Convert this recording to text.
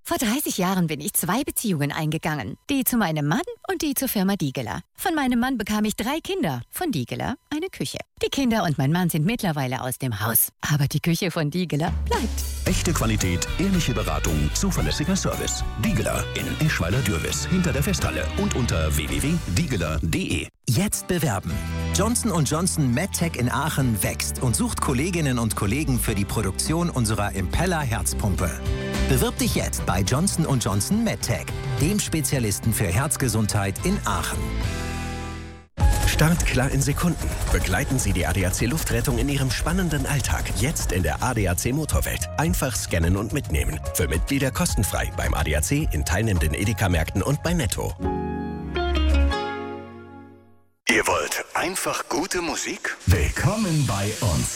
Vor 30 Jahren bin ich 2 Beziehungen eingegangen. Die zu meinem Mann und die zur Firma Diegeler. Von meinem Mann bekam ich 3 Kinder. Von Diegeler eine Küche. Die Kinder und mein Mann sind mittlerweile aus dem Haus. Aber die Küche von Diegeler bleibt. Echte Qualität, ehrliche Beratung, zuverlässiger Service. Diegeler in Eschweiler-Dürwiß hinter der Festhalle und unter www.diegeler.de. Jetzt bewerben. Johnson & Johnson MedTech in Aachen wächst und sucht Kolleginnen und Kollegen für die Produktion unserer Impeller Herzpumpe. Bewirb dich jetzt bei Johnson & Johnson MedTech, dem Spezialisten für Herzgesundheit in Aachen. Startklar in Sekunden. Begleiten Sie die ADAC Luftrettung in Ihrem spannenden Alltag. Jetzt in der ADAC Motorwelt. Einfach scannen und mitnehmen. Für Mitglieder kostenfrei beim ADAC, in teilnehmenden Edeka-Märkten und bei Netto. Ihr wollt einfach gute Musik? Willkommen bei uns.